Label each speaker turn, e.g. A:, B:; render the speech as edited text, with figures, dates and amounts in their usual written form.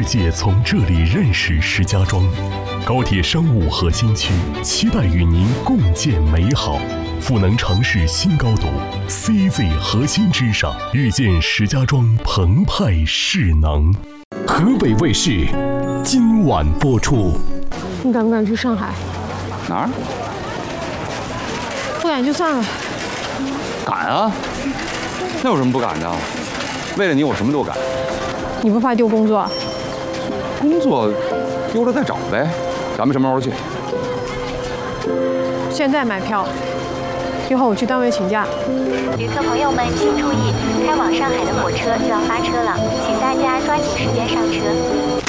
A: 世界从这里认识石家庄。高铁商务核心区，期待与您共建美好。赋能城市新高度 ，CZ 核心之上，遇见石家庄澎湃势能。河北卫视今晚播出。
B: 你敢不敢去上海？
C: 哪儿？
B: 不敢就算了。
C: 敢啊！那有什么不敢的？为了你，我什么都敢。
B: 你不怕丢工作？
C: 工作丢了再找呗。咱们什么时候去？
B: 现在买票，一会儿我去单位请假。
D: 旅客朋友们请注意，开往上海的火车就要发车了，请大家抓紧时间上车。